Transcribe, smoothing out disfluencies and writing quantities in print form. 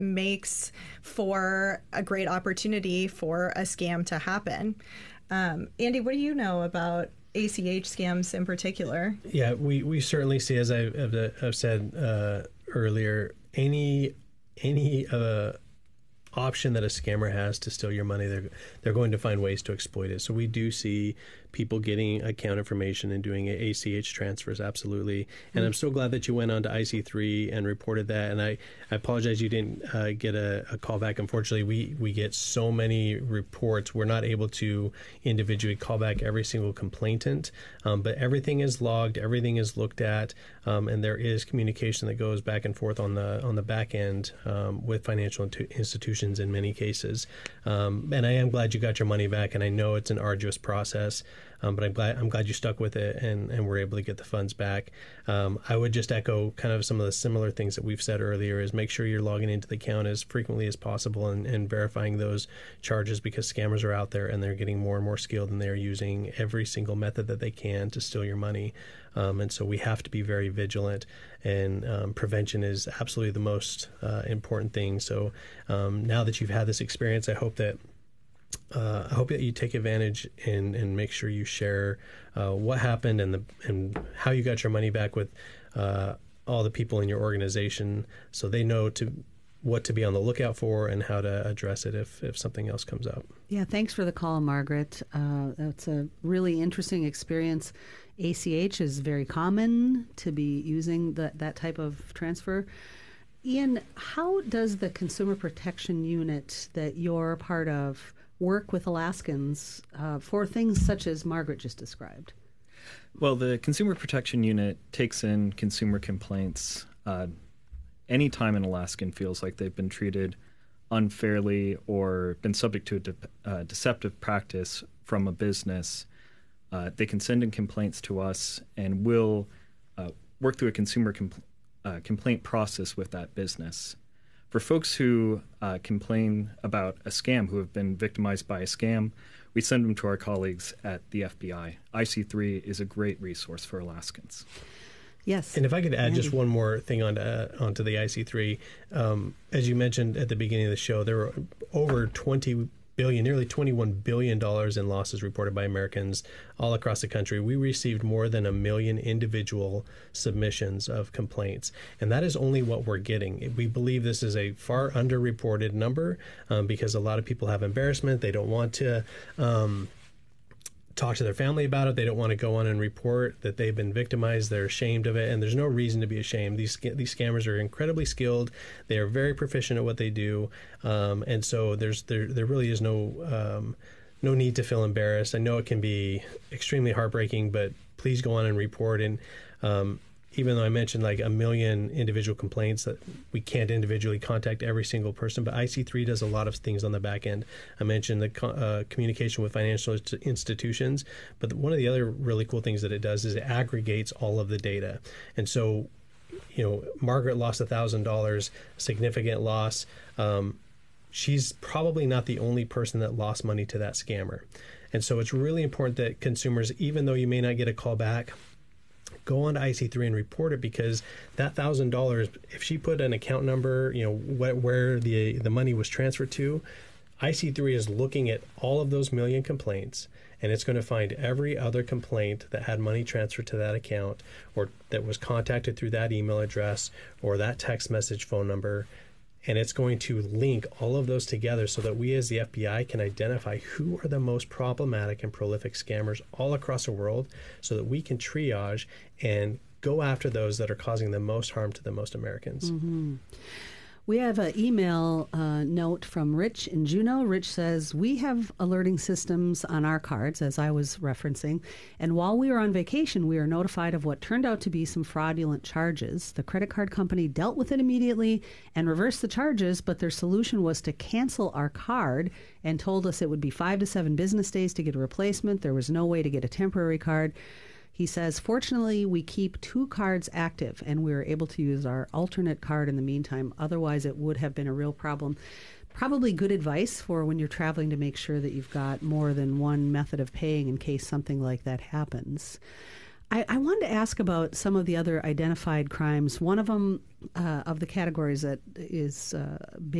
makes for a great opportunity for a scam to happen. Andy, what do you know about ACH scams in particular? Yeah, we certainly see, as I've said earlier, any option that a scammer has to steal your money, they're going to find ways to exploit it. So we do see people getting account information and doing ACH transfers, absolutely. And I'm so glad that you went on to IC3 and reported that. And I apologize you didn't get a call back. Unfortunately, we get so many reports. We're not able to individually call back every single complainant, but everything is logged, everything is looked at, and there is communication that goes back and forth on the back end with financial institutions in many cases. And I am glad you got your money back, and I know it's an arduous process. But I'm glad you stuck with it and were able to get the funds back. I would just echo kind of some of the similar things that we've said earlier, is make sure you're logging into the account as frequently as possible and verifying those charges, because scammers are out there and they're getting more and more skilled, and they're using every single method that they can to steal your money. And so we have to be very vigilant, and prevention is absolutely the most important thing. So now that you've had this experience, I hope that you take advantage and make sure you share what happened and how you got your money back with all the people in your organization, so they know what to be on the lookout for and how to address it if something else comes up. Yeah, thanks for the call, Margaret. That's a really interesting experience. ACH is very common to be using that type of transfer. Ian, how does the Consumer Protection Unit that you're part of work with Alaskans for things such as Margaret just described? Well, the Consumer Protection Unit takes in consumer complaints anytime an Alaskan feels like they've been treated unfairly or been subject to a deceptive practice from a business. They can send in complaints to us, and we'll work through a consumer complaint process with that business. For folks who complain about a scam, who have been victimized by a scam, we send them to our colleagues at the FBI. IC3 is a great resource for Alaskans. Yes. And if I could add Andy. just one more thing onto the IC3, as you mentioned at the beginning of the show, there were over 20 billion, nearly $21 billion in losses reported by Americans all across the country. We received more than 1 million individual submissions of complaints, and that is only what we're getting. We believe this is a far underreported number because a lot of people have embarrassment. They don't want to talk to their family about it. They don't want to go on and report that they've been victimized. They're ashamed of it, and there's no reason to be ashamed. These scammers are incredibly skilled. They are very proficient at what they do, and so there really is no need to feel embarrassed. I know it can be extremely heartbreaking, but please go on and report. And even though I mentioned like 1 million individual complaints, that we can't individually contact every single person, but IC3 does a lot of things on the back end. I mentioned the communication with financial institutions, but one of the other really cool things that it does is it aggregates all of the data. And so, Margaret lost $1,000, significant loss. She's probably not the only person that lost money to that scammer. And so it's really important that consumers, even though you may not get a call back, go on to IC3 and report it, because that $1,000, if she put an account number, where the money was transferred to, IC3 is looking at all of those million complaints, and it's going to find every other complaint that had money transferred to that account, or that was contacted through that email address or that text message phone number. And it's going to link all of those together so that we as the FBI can identify who are the most problematic and prolific scammers all across the world, so that we can triage and go after those that are causing the most harm to the most Americans. Mm-hmm. We have an email note from Rich in Juneau. Rich says, we have alerting systems on our cards, as I was referencing, and while we were on vacation, we were notified of what turned out to be some fraudulent charges. The credit card company dealt with it immediately and reversed the charges, but their solution was to cancel our card and told us it would be 5 to 7 business days to get a replacement. There was no way to get a temporary card. He says, fortunately, we keep 2 cards active, and we were able to use our alternate card in the meantime. Otherwise, it would have been a real problem. Probably good advice for when you're traveling, to make sure that you've got more than one method of paying in case something like that happens. I wanted to ask about some of the other identified crimes. One of them, of the categories that is